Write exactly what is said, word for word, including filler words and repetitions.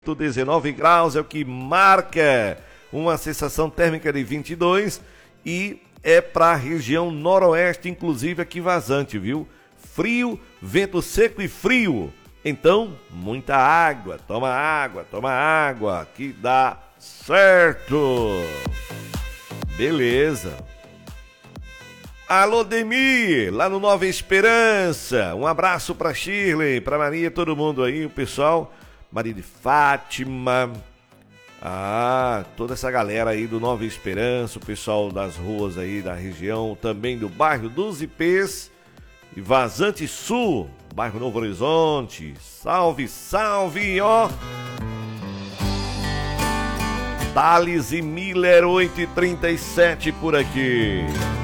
dezenove graus é o que marca uma sensação térmica de vinte e dois e é para a região noroeste, inclusive aqui vazante, viu? Frio, vento seco e frio. Então, muita água, toma água, toma água, que dá certo. Beleza. Alô, Demi, lá no Nova Esperança. Um abraço para Shirley, para Maria, todo mundo aí, o pessoal. Maria de Fátima, ah, toda essa galera aí do Nova Esperança, o pessoal das ruas aí da região, também do bairro dos Ipês e Vazante Sul, bairro Novo Horizonte. Salve, salve, ó! Thales e Miller, oito e trinta e sete por aqui.